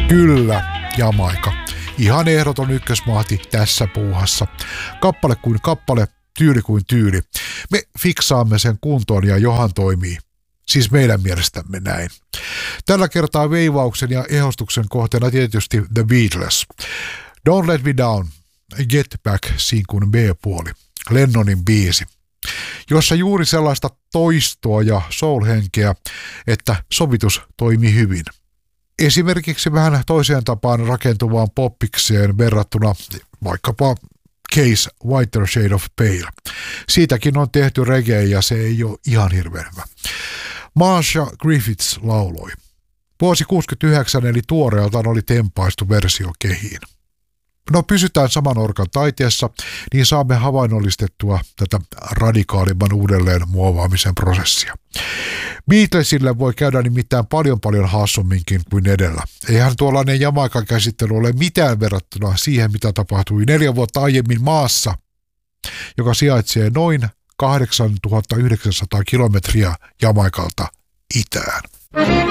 Kyllä, Jamaika. Ihan ehdoton ykkösmahti tässä puuhassa. Kappale kuin kappale, tyyli kuin tyyli. Me fiksaamme sen kuntoon ja Johan toimii. Siis meidän mielestämme näin. Tällä kertaa veivauksen ja ehostuksen kohteena tietysti The Beatles. Don't Let Me Down, Get Back-sinkun B-puoli, Lennonin biisi, jossa juuri sellaista toistoa ja soul-henkeä, että sovitus toimi hyvin. Esimerkiksi vähän toiseen tapaan rakentuvaan poppikseen verrattuna vaikkapa Case Whiter Shade of Pale. Siitäkin on tehty reggae ja se ei ole ihan hirveän hyvä. Marcia Griffiths lauloi. Vuosi 1969 eli tuoreeltaan oli tempaistu versio kehiin. No pysytään saman orkan taiteessa, niin saamme havainnollistettua tätä radikaalimman uudelleen muovaamisen prosessia. Beatlesille voi käydä nimittäin paljon hassumminkin kuin edellä. Eihän tuollainen Jamaikan käsittely ole mitään verrattuna siihen, mitä tapahtui 4 vuotta aiemmin maassa, joka sijaitsee noin 8900 kilometriä Jamaikalta itään.